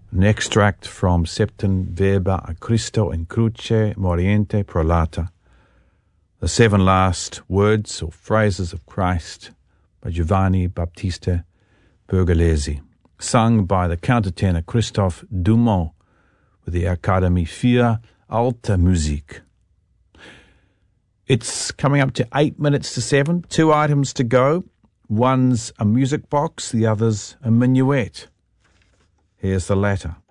An extract from Septem Verba a Cristo in Cruce Moriente Prolata, the 7 last words or phrases of Christ by Giovanni Battista Pergolesi, sung by the countertenor Christophe Dumont with the Académie 4 Alte Musik. It's coming up to 8 minutes to 7, 2 items to go. One's a music box, the other's a minuet. Here's the latter.